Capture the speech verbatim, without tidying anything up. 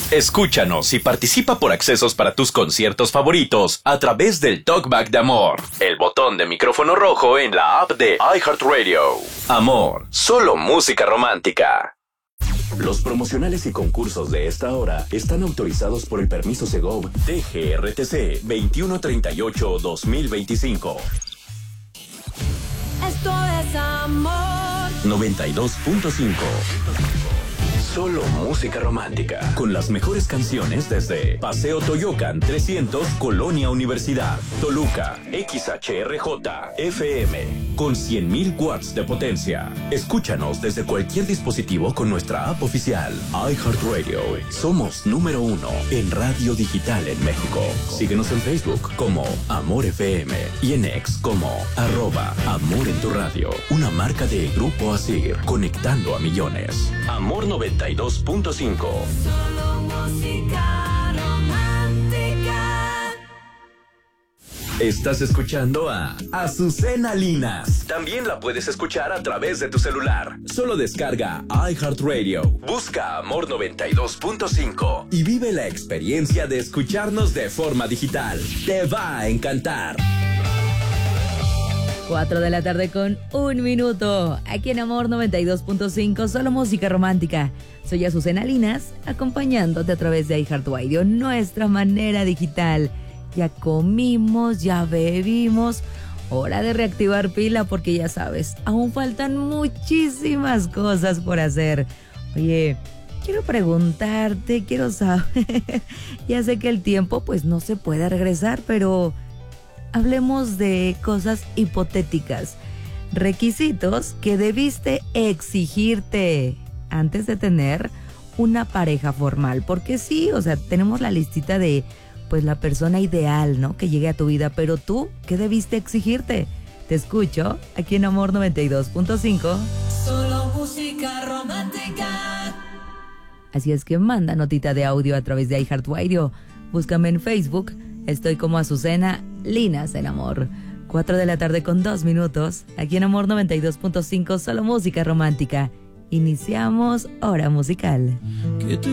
Escúchanos y participa por accesos para tus conciertos favoritos a través del Talkback de Amor, el botón de micrófono rojo en la app de iHeartRadio. Amor, solo música romántica. Los promocionales y concursos de esta hora están autorizados por el permiso Segov T G R T C veintiuno treinta y ocho guión dos mil veinticinco. Esto es Amor noventa y dos punto cinco. Solo música romántica, con las mejores canciones desde Paseo Toyocan trescientos, Colonia Universidad, Toluca, X H R J, F M, con cien mil watts de potencia. Escúchanos desde cualquier dispositivo con nuestra app oficial, iHeartRadio. Somos número uno en radio digital en México. Síguenos en Facebook como Amor F M y en X como arroba Amor en tu radio. Una marca de Grupo Asir, conectando a millones. Amor noventa y dos punto cinco. Solo música romántica. Estás escuchando a Azucena Linas. También la puedes escuchar a través de tu celular. Solo descarga iHeartRadio, busca Amor noventa y dos punto cinco y vive la experiencia de escucharnos de forma digital. Te va a encantar. cuatro de la tarde con un minuto. Aquí en Amor noventa y dos punto cinco, solo música romántica. Soy Azucena Linas, acompañándote a través de iHeartRadio, nuestra manera digital. Ya comimos, ya bebimos. Hora de reactivar pila porque ya sabes, aún faltan muchísimas cosas por hacer. Oye, quiero preguntarte, quiero saber. Ya sé que el tiempo pues no se puede regresar, pero hablemos de cosas hipotéticas. Requisitos que debiste exigirte antes de tener una pareja formal. Porque sí, o sea, tenemos la listita de pues la persona ideal, ¿no? Que llegue a tu vida. Pero tú, ¿qué debiste exigirte? Te escucho aquí en Amor noventa y dos punto cinco. Solo música romántica. Así es que manda notita de audio a través de iHeartRadio. Búscame en Facebook. Estoy como Azucena Linas en Amor. cuatro de la tarde con dos minutos. Aquí en Amor noventa y dos punto cinco, solo música romántica. Iniciamos Hora Musical.